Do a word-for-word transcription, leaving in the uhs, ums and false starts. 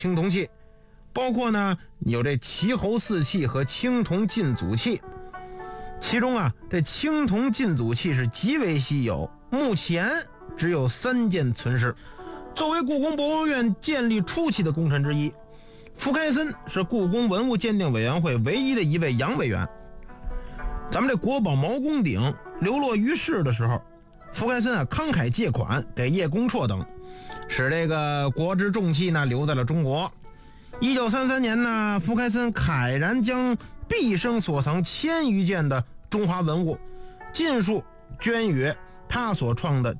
青铜器，包括呢有这齐侯四器和青铜进祖器。其中啊，这青铜进祖器是极为稀有，目前只有三件存世。作为故宫博物院建立初期的功臣之一，福开森是故宫文物鉴定委员会唯一的一位洋委员。咱们这国宝毛公鼎流落于世的时候，福开森啊慷慨借款给叶公绰等，使这个国之重器呢留在了中国。一九三三年呢，福开森慨然将毕生所藏千余件的中华文物尽数捐予他所创的